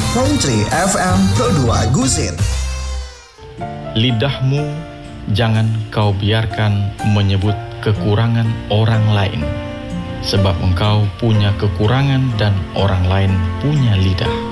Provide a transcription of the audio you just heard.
101.3 FM Pro 2 Gusir. Lidahmu jangan kau biarkan menyebut kekurangan orang lain, sebab engkau punya kekurangan dan orang lain punya lidah.